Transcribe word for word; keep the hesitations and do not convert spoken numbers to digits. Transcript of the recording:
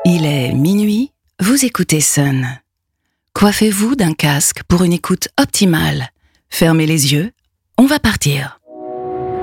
Il est minuit, vous écoutez Sun. Coiffez-vous d'un casque pour une écoute optimale. Fermez les yeux, on va partir.